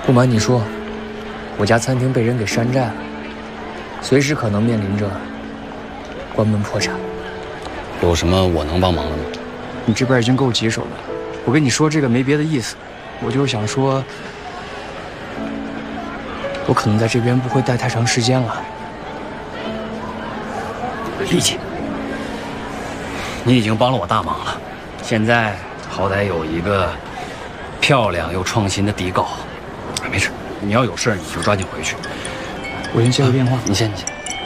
不瞒你说，我家餐厅被人给山寨了，随时可能面临着关门破产。 有什么我能帮忙的吗？ 你这边已经够棘手了，我跟你说这个没别的意思，我就是想说，我可能在这边不会待太长时间了。 丽姐，你已经帮了我大忙了，现在好歹有一个漂亮又创新的底稿。没事，你要有事你就抓紧回去。 我先接个电话。 你先。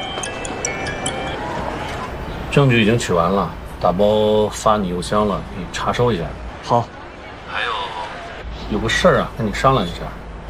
证据已经取完了，打包发你邮箱了，你查收一下。 好。 还有个事儿啊，跟你商量一下。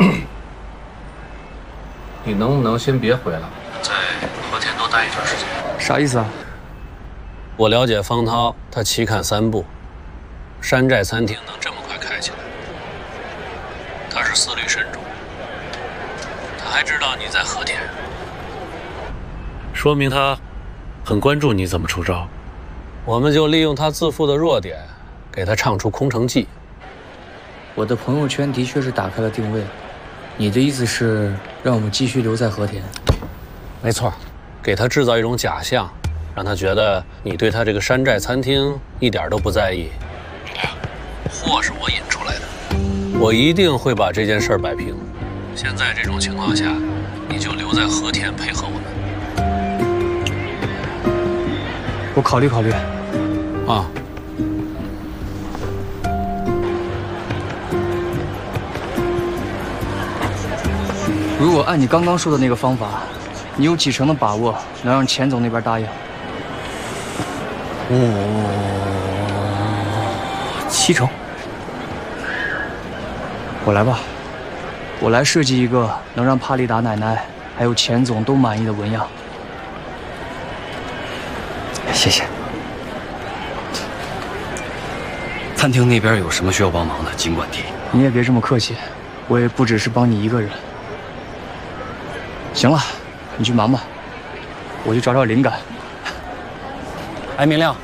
你能不能先别回来，在和田多待一段时间？ 啥意思啊？ 我了解方涛，他旗砍3步，山寨餐厅能这么快开起来，他是思虑慎重。他还知道你在和田，说明他很关注你怎么出招。我们就利用他自负的弱点，给他唱出空城计。 我的朋友圈的确是打开了定位，你的意思是让我们继续留在和田？ 没错，给他制造一种假象，让他觉得你对他这个山寨餐厅一点都不在意。祸是我引出来的，我一定会把这件事摆平。现在这种情况下，你就留在和田配合我们。 我考虑考虑。 啊。 如果按你刚刚说的那个方法，你有几成的把握能让钱总那边答应？7成。我来吧，我来设计一个能让帕丽达奶奶还有钱总都满意的纹样。 谢谢。餐厅那边有什么需要帮忙的，尽管提。 你也别这么客气，我也不只是帮你一个人。行了，你去忙吧，我去找找灵感。 哎，明亮，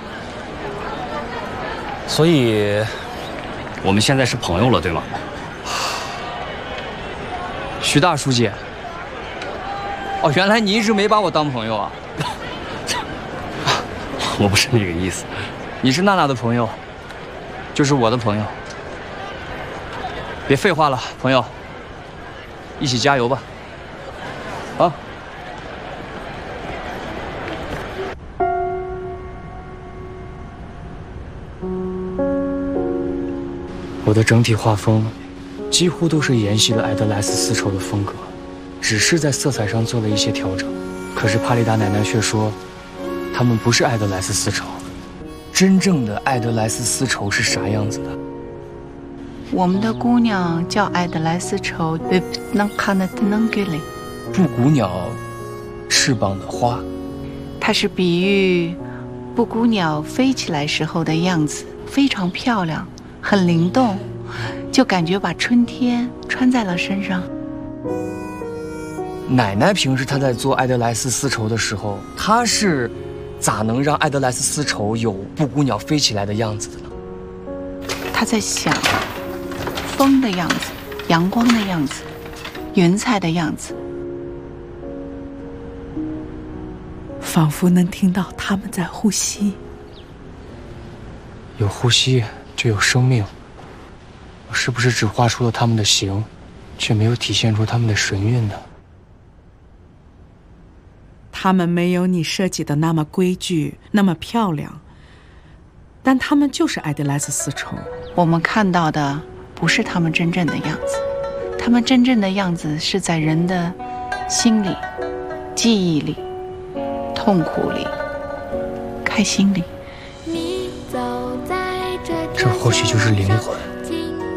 所以我们现在是朋友了，对吗？ 徐大书记，哦，原来你一直没把我当朋友啊？ 我不是那个意思。 你是娜娜的朋友，就是我的朋友。别废话了，朋友，一起加油吧！啊！我的整体画风几乎都是沿袭了爱德莱斯丝绸的风格，只是在色彩上做了一些调整。可是帕丽达奶奶却说，他们不是爱德莱斯丝绸。真正的爱德莱斯丝绸是啥样子的？ 我们的姑娘叫爱德莱丝绸， 布谷鸟翅膀的花， 它是比喻布谷鸟飞起来时候的样子，非常漂亮，很灵动，就感觉把春天穿在了身上。 奶奶平时她在做爱德莱斯丝绸的时候，她是咋能让爱德莱斯丝绸有布谷鸟飞起来的样子的呢？ 她在想风的样子，阳光的样子，云彩的样子， 仿佛能听到他们在呼吸。 有呼吸就有生命，我是不是只画出了他们的形，却没有体现出他们的神韵呢？ 他们没有你设计的那么规矩，那么漂亮，但他们就是爱德莱斯丝绸。 我们看到的不是他们真正的样子，他们真正的样子是在人的心里、记忆里、痛苦里、开心里。 这或许就是灵魂。